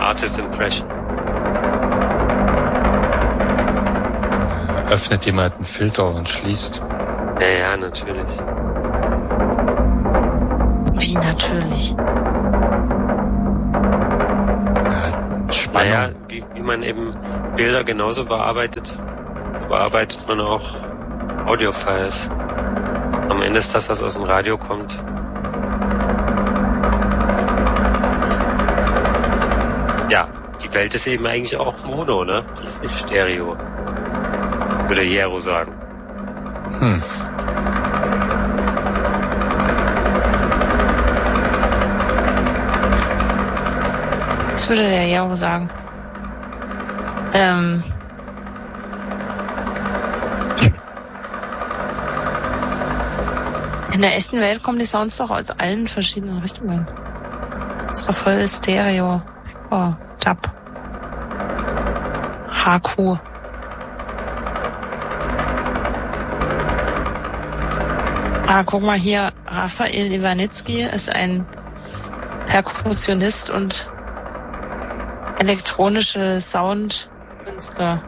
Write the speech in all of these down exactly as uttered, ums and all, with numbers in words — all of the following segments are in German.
Artist Impression. Öffnet jemand einen Filter und schließt. Ja, ja, natürlich. Wie natürlich? Ja, Spannung. Naja, wie, wie man eben Bilder genauso bearbeitet, bearbeitet man auch Audiofiles. Am Ende ist das, was aus dem Radio kommt. Ja, die Welt ist eben eigentlich auch Mono, ne? Die ist nicht Stereo. Würde Jero sagen. Hm. Das würde der Jero sagen. Ähm. In der echten Welt kommen die Sounds doch aus allen verschiedenen Richtungen. Das ist doch voll Stereo. Oh, D A B. H Q. Ah, guck mal hier. Raphael Iwanitzki ist ein Perkussionist und elektronische Soundkünstler.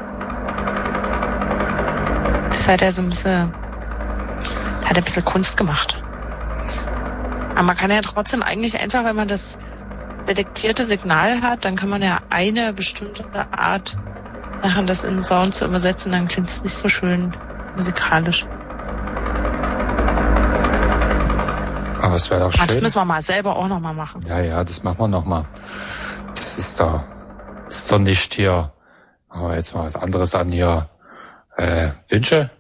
Das hat er so ein bisschen, hat er ein bisschen Kunst gemacht. Aber man kann ja trotzdem eigentlich einfach, wenn man das selektierte Signal hat, dann kann man ja eine bestimmte Art machen, das in Sound zu übersetzen, dann klingt es nicht so schön musikalisch. Aber es wäre doch schön. Das müssen wir mal selber auch nochmal machen. Ja, ja, das machen wir nochmal. Das ist doch, das ist doch nicht hier. Aber jetzt mal was anderes an hier. Äh, Wünsche?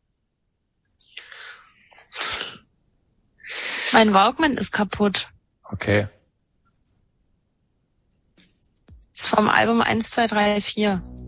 Mein Walkman ist kaputt. Okay. Das ist vom Album eins, zwei, drei, vier.